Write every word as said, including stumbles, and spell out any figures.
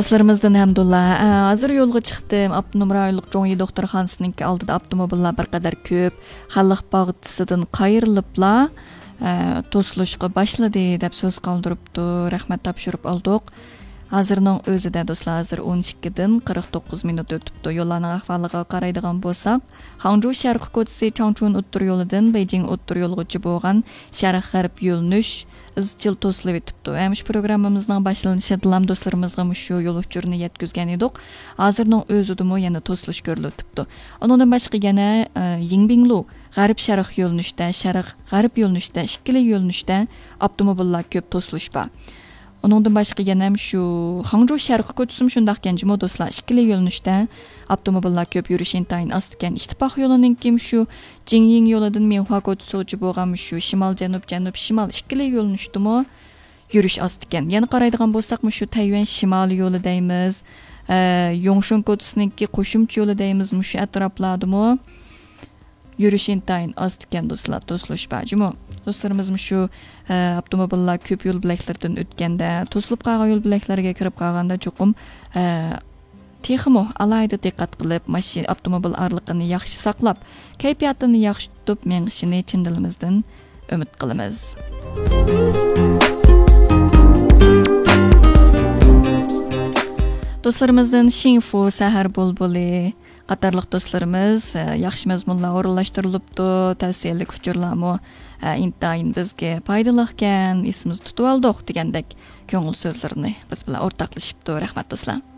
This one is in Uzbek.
Dostlarımızdan hamdullah. Hazır yolga çıktım. Abdunum rayonluq Joği doktorxanasınınki aldıda avtomobillar bir kadar köp. Xalq bağıtısıdan qayırılıpla tosluşqa başladı deb söz qaldırıpdı. Rahmet tapşırıp aldık. Hazırның özüde dostlar hazır on ikkidan qirq to'qqiz minut ötüptü. Yollarning ahvaliga qaraydigan bolsak, Hangzhou Sharq ko'chasi Changchun o'ttir yo'lidan Beijing o'ttir yo'lgacha bo'lgan sharq g'arb yo'linish izchil to'silib o'tibdi. Hamish programmamizning boshlanishidan do'stlarimizga shu yo'l uchurini yetkazgan edik. Hozirning o'zidimi yana to'silish ko'rilib o'tibdi. Undan boshqa yana Yingbinglu g'arb sharq yo'linishda, sharq g'arb yo'linishda, ikkili yo'linishda avtomobillar ko'p to'silish bor. Onundan başqa yana şu Hangzhou Sharq ko'chasi shundaq ekan do'stlar, ikkili yo'linishda avtomobillar ko'p yurish intayin ast ekan. Ittifoq yo'lining kim shu Jingying yo'lidan Minhua ko'chasiga bo'lgan shu shimol janub janub shimol ikkili yo'linishdimi yurish ast ekan. Yana qaraydigan bo'lsak, shu Tayvan shimol yo'li deymiz, Yongshun ko'chasiningki qo'shimcha yo'li deymiz, shu atroflardami yurish intayin ast ekan do'stlar, to'silish bajimi. Dostlarımız şu e, avtomobillar köp yol bileklerden ötkende, to'silib qolgan yol bileklariga kirib qolganda cho'qim e, texmo alayda diqqat qilib, mashin avtomobil arliqini yaxshi saqlab, kayfiyatini yaxshi tutib, mengishini chin dilimizdan umid qilamiz. Dostlarımızdan Shinfu Sahar Bulbuli qatarlıq dostlarımız yaxshi mazmunlar o'rinlashtirilibdi, tavsiyali uchurlarmi intayin bizga foydali ekan, esimiz tutib oldik degandek ko'ngil so'zlarini biz bilan o'rtoqlashibdi. Rahmat do'stlar.